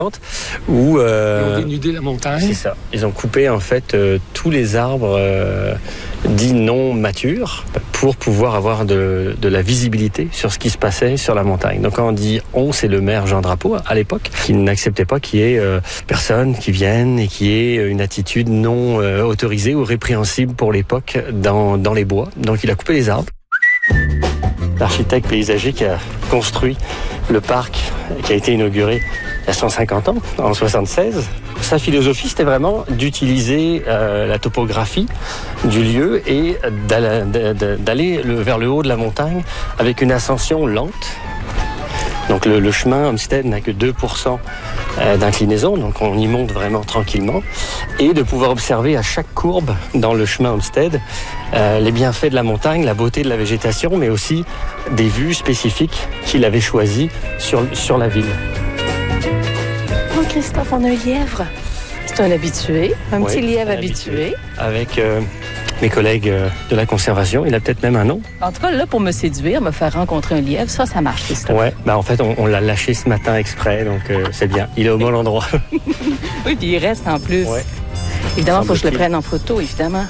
où ils ont dénudé la montagne. C'est ça. Ils ont coupé en fait tous les arbres dits non matures pour pouvoir avoir de la visibilité sur ce qui se passait sur la montagne. Donc quand on dit on, c'est le maire Jean Drapeau à l'époque qui n'acceptait pas qu'il y ait personne qui vienne et qui ait une attitude non autorisée ou répréhensible pour l'époque dans les bois. Donc il a coupé les arbres. L'architecte paysager qui a construit le parc qui a été inauguré il y a 150 ans, en 1976. Sa philosophie, c'était vraiment d'utiliser la topographie du lieu et d'aller vers le haut de la montagne avec une ascension lente. Donc le chemin Homestead n'a que 2% d'inclinaison, donc on y monte vraiment tranquillement. Et de pouvoir observer à chaque courbe dans le chemin Homestead les bienfaits de la montagne, la beauté de la végétation, mais aussi des vues spécifiques qu'il avait choisies sur la ville. Oh Christophe, on a un lièvre. C'est un habitué, un petit lièvre habitué. Avec mes collègues de la conservation, il a peut-être même un nom. En tout cas, là, pour me séduire, me faire rencontrer un lièvre, ça marche, Christophe. Ouais, en fait, on l'a lâché ce matin exprès, donc c'est bien. Il est au bon endroit. Oui, puis il reste en plus. Ouais. Évidemment, il faut que je le prenne en photo, évidemment.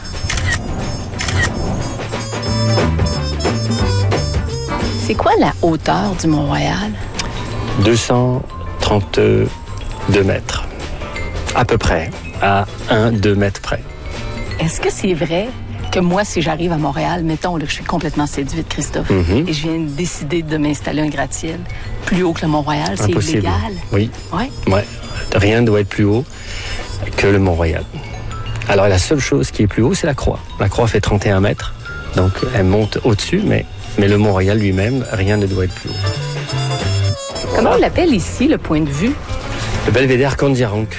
C'est quoi la hauteur du Mont-Royal? 232 mètres. À peu près, à 1-2 mètres près. Est-ce que c'est vrai que moi, si j'arrive à Montréal, mettons là, que je suis complètement séduite, Christophe, et je viens de décider de m'installer un gratte-ciel plus haut que le Mont-Royal, c'est illégal? Oui. Ouais. Rien ne doit être plus haut que le Mont-Royal. Alors, la seule chose qui est plus haut, c'est la croix. La croix fait 31 mètres, donc elle monte au-dessus, mais le Mont-Royal lui-même, rien ne doit être plus haut. Comment on l'appelle ici, le point de vue? Le belvédère Candiaronc.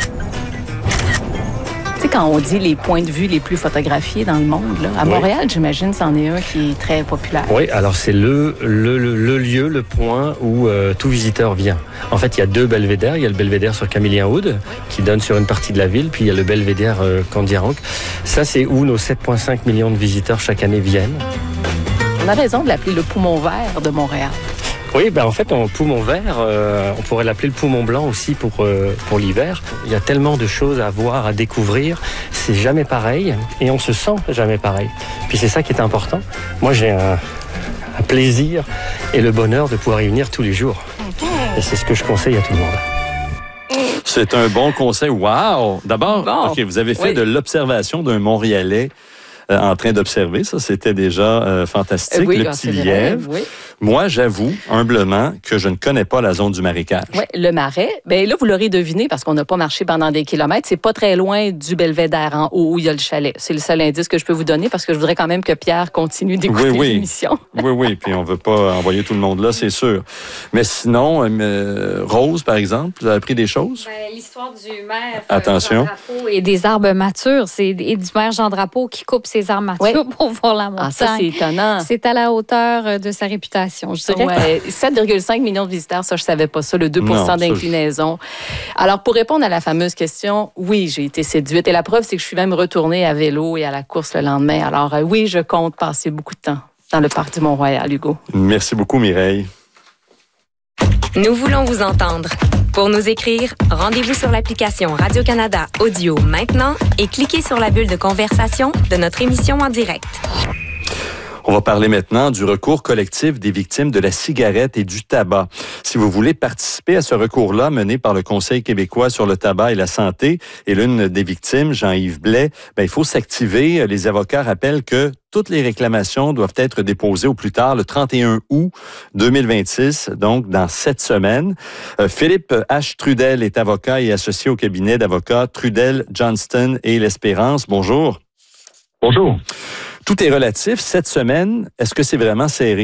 Tu sais, quand on dit les points de vue les plus photographiés dans le monde, là, à Montréal, j'imagine, c'en est un qui est très populaire. Oui, alors c'est le lieu, le point où tout visiteur vient. En fait, il y a 2 belvédères. Il y a le belvédère sur Camillien-Aude, qui donne sur une partie de la ville, puis il y a le belvédère Candiaronc. Ça, c'est où nos 7,5 millions de visiteurs chaque année viennent. On a raison de l'appeler le poumon vert de Montréal. Oui, en fait, poumon vert, on pourrait l'appeler le poumon blanc aussi pour l'hiver. Il y a tellement de choses à voir, à découvrir. C'est jamais pareil et on se sent jamais pareil. Puis c'est ça qui est important. Moi, j'ai un plaisir et le bonheur de pouvoir y venir tous les jours. Et c'est ce que je conseille à tout le monde. C'est un bon conseil. Wow! D'abord, vous avez fait de l'observation d'un Montréalais en train d'observer. Ça, c'était déjà fantastique. Oui, le petit lièvre. Oui. Moi, j'avoue, humblement, que je ne connais pas la zone du marécage. Oui, le Marais. Bien là, vous l'aurez deviné parce qu'on n'a pas marché pendant des kilomètres. C'est pas très loin du belvédère en haut où il y a le chalet. C'est le seul indice que je peux vous donner parce que je voudrais quand même que Pierre continue d'écouter l'émission. Oui. Puis on veut pas envoyer tout le monde là, c'est sûr. Mais sinon, Rose, par exemple, vous avez appris des choses? L'histoire du maire Attention. Jean Drapeau et des arbres matures. C'est du maire Jean Drapeau qui coupe ses arbres matures pour voir la montagne. Ah, ça, c'est étonnant. C'est à la hauteur de sa réputation, je dirais. Ouais, 7,5 millions de visiteurs, ça, je savais pas ça, le 2 d'inclinaison. Alors, pour répondre à la fameuse question, oui, j'ai été séduite. Et la preuve, c'est que je suis même retournée à vélo et à la course le lendemain. Alors, oui, je compte passer beaucoup de temps dans le parc du Mont-Royal, Hugo. Merci beaucoup, Mireille. Nous voulons vous entendre. Pour nous écrire, rendez-vous sur l'application Radio-Canada Audio maintenant et cliquez sur la bulle de conversation de notre émission en direct. On va parler maintenant du recours collectif des victimes de la cigarette et du tabac. Si vous voulez participer à ce recours-là mené par le Conseil québécois sur le tabac et la santé et l'une des victimes, Jean-Yves Blais, il faut s'activer. Les avocats rappellent que toutes les réclamations doivent être déposées au plus tard le 31 août 2026, donc dans 7 semaines. Philippe H. Trudel est avocat et associé au cabinet d'avocats Trudel, Johnston et L'Espérance. Bonjour. Bonjour. Tout est relatif. Cette semaine, est-ce que c'est vraiment serré?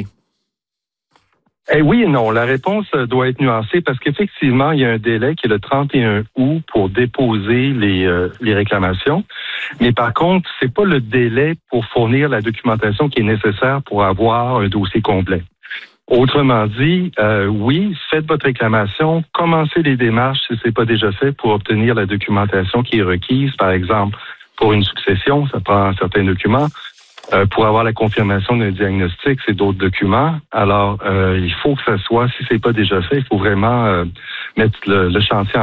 Oui et non. La réponse doit être nuancée parce qu'effectivement, il y a un délai qui est le 31 août pour déposer les réclamations. Mais par contre, c'est pas le délai pour fournir la documentation qui est nécessaire pour avoir un dossier complet. Autrement dit, oui, faites votre réclamation, commencez les démarches si c'est pas déjà fait pour obtenir la documentation qui est requise. Par exemple, pour une succession, ça prend certains documents. Pour avoir la confirmation d'un diagnostic, c'est d'autres documents. Alors, il faut que ça soit, si c'est pas déjà fait, il faut vraiment mettre le chantier